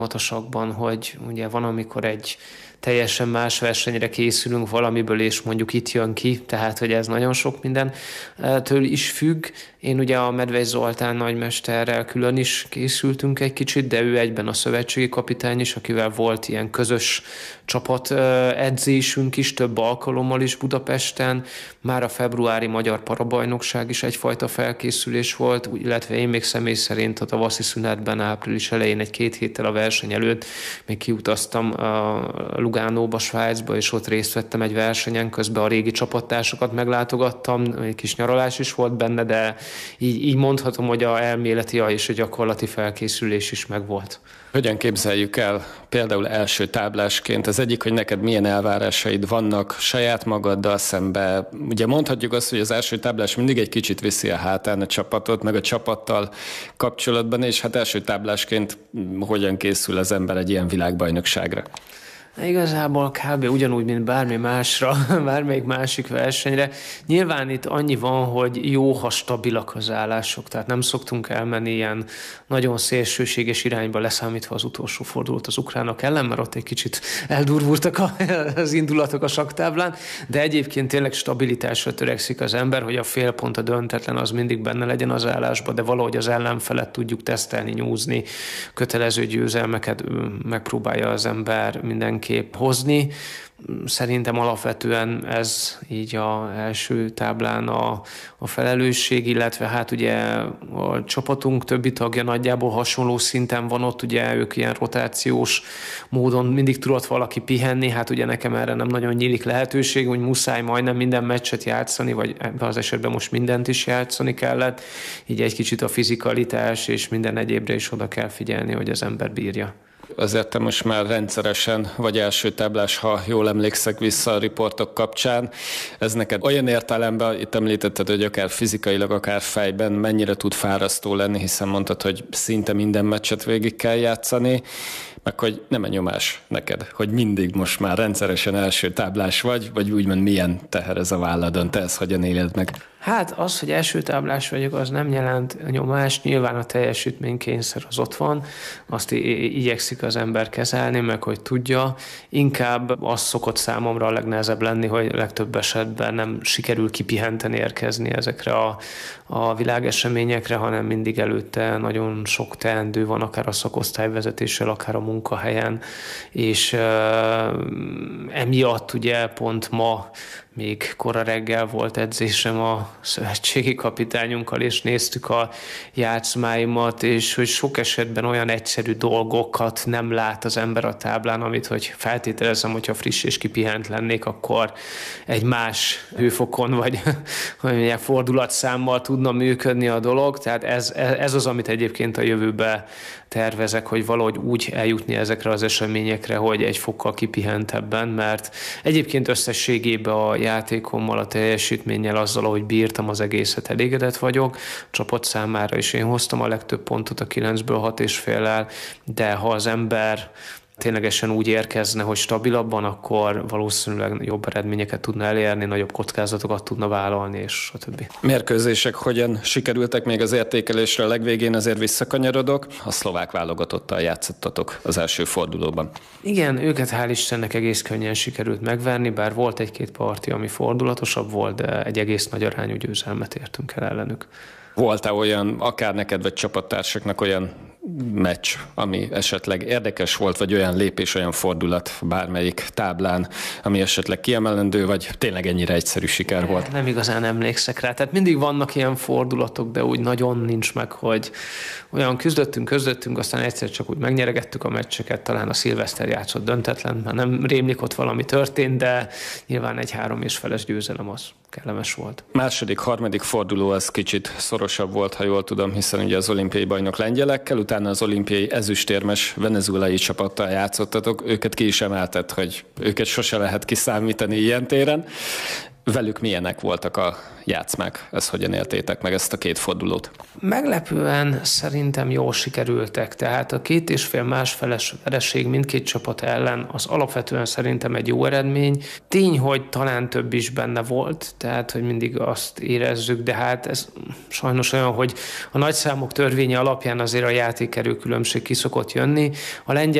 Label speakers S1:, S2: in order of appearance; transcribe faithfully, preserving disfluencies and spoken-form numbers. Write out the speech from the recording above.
S1: Matosakban, hogy ugye van, amikor egy teljesen más versenyre készülünk valamiből, és mondjuk itt jön ki, tehát hogy ez nagyon sok mindentől is függ. Én ugye a Medvei Zoltán nagymesterrel külön is készültünk egy kicsit, de ő egyben a szövetségi kapitány is, akivel volt ilyen közös csapat edzésünk is, több alkalommal is Budapesten. Már a februári magyar parabajnokság is egyfajta felkészülés volt, illetve én még személy szerint a tavaszi szünetben április elején egy-két héttel a verseny előtt még kiutaztam a Lugánóba, Svájcba, és ott részt vettem egy versenyen, közben a régi csapattársakat meglátogattam, egy kis nyaralás is volt benne, de így, így mondhatom, hogy a elméleti és a gyakorlati felkészülés is megvolt.
S2: Hogyan képzeljük el például első táblásként? Az egyik, hogy neked milyen elvárásaid vannak saját magaddal szembe. Ugye mondhatjuk azt, hogy az első táblás mindig egy kicsit viszi a hátán a csapatot, meg a csapattal kapcsolatban, és hát első táblásként hogyan készül az ember egy ilyen világbajnokságra?
S1: Igazából kb. Ugyanúgy, mint bármi másra, bármelyik másik versenyre. Nyilván itt annyi van, hogy jó, ha stabilak az állások, tehát nem szoktunk elmenni ilyen nagyon szélsőséges irányba, leszámítva az utolsó fordulót az ukránok ellen, mert ott egy kicsit eldurvultak az indulatok a sakktáblán, de egyébként tényleg stabilitásra törekszik az ember, hogy a fél pont a döntetlen az mindig benne legyen az állásba, de valahogy az ellenfelet tudjuk tesztelni, nyúzni, kötelező győzelmeket megpróbálja az ember minden kép hozni. Szerintem alapvetően ez így az első táblán a, a felelősség, illetve hát ugye a csapatunk többi tagja nagyjából hasonló szinten van ott, ugye ők ilyen rotációs módon mindig tudott valaki pihenni, hát ugye nekem erre nem nagyon nyílik lehetőség, hogy muszáj majdnem minden meccset játszani, vagy ebben az esetben most mindent is játszani kellett, így egy kicsit a fizikalitás és minden egyébre is oda kell figyelni, hogy az ember bírja.
S2: Azért te most már rendszeresen vagy első táblás, ha jól emlékszek vissza a riportok kapcsán. Ez neked olyan értelemben, itt említetted, hogy akár fizikailag, akár fejben mennyire tud fárasztó lenni, hiszen mondtad, hogy szinte minden meccset végig kell játszani, meg hogy nem a nyomás neked, hogy mindig most már rendszeresen első táblás vagy, vagy úgymond milyen teher ez a válladon, te ezt hogyan éled meg?
S1: Hát az, hogy első táblás vagyok, az nem jelent nyomást, nyilván a teljesítménykényszer az ott van, azt igyekszik az ember kezelni, meg hogy tudja. Inkább az szokott számomra a legnehezebb lenni, hogy legtöbb esetben nem sikerül kipihenten érkezni ezekre a, a világeseményekre, hanem mindig előtte nagyon sok teendő van, akár a szakosztályvezetéssel, akár a munkahelyen, és uh, emiatt ugye pont ma még kora reggel volt edzésem a szövetségi kapitányunkkal, és néztük a játszmáimat, és hogy sok esetben olyan egyszerű dolgokat nem lát az ember a táblán, amit, hogy feltételezem, hogyha friss és kipihent lennék, akkor egy más hőfokon, vagy hogy mondják, fordulatszámmal tudna működni a dolog. Tehát ez, ez az, amit egyébként a jövőbe tervezek, hogy valahogy úgy eljutni ezekre az eseményekre, hogy egy fokkal kipihentebben, mert egyébként összességében a játékommal, a teljesítménnyel, azzal, ahogy bírtam az egészet, elégedett vagyok. A csapat számára is én hoztam a legtöbb pontot a kilencből hat és féllel, de ha az ember ténylegesen úgy érkezne, hogy stabilabban, akkor valószínűleg jobb eredményeket tudna elérni, nagyobb kockázatokat tudna vállalni, és stb.
S2: Mérkőzések hogyan sikerültek még az értékelésre? A legvégén azért visszakanyarodok. A szlovák válogatottal játszottatok az első fordulóban.
S1: Igen, őket hál' Istennek egész könnyen sikerült megverni, bár volt egy-két parti, ami fordulatosabb volt, de egy egész nagy arányú győzelmet értünk el ellenük.
S2: Volt-e olyan, akár neked vagy csapattársaknak olyan meccs, ami esetleg érdekes volt, vagy olyan lépés, olyan fordulat bármelyik táblán, ami esetleg kiemelendő, vagy tényleg ennyire egyszerű siker volt?
S1: Nem igazán emlékszek rá. Tehát mindig vannak ilyen fordulatok, de úgy nagyon nincs meg, hogy olyan küzdöttünk, küzdöttünk, aztán egyszer csak úgy megnyeregettük a meccseket, talán a Szilveszter játszott döntetlen, már nem rémlik, ott valami történt, de nyilván egy három és feles győzelem az kellemes volt.
S2: Második, harmadik forduló az kicsit szorosabb volt, ha jól tudom, hiszen ugye az olimpiai bajnok lengyelekkel, utána az olimpiai ezüstérmes venezuelai csapattal játszottatok, őket ki is emeltett, hogy őket sose lehet kiszámítani ilyen téren. Velük milyenek voltak a játszmák? Ezt hogyan éltétek meg, ezt a két fordulót?
S1: Meglepően szerintem jól sikerültek, tehát a két és fél másfeles vereség mindkét csapat ellen az alapvetően szerintem egy jó eredmény. Tény, hogy talán több is benne volt, tehát hogy mindig azt érezzük, de hát ez sajnos olyan, hogy a nagyszámok törvénye alapján azért a játékerő különbség ki szokott jönni. A lengyel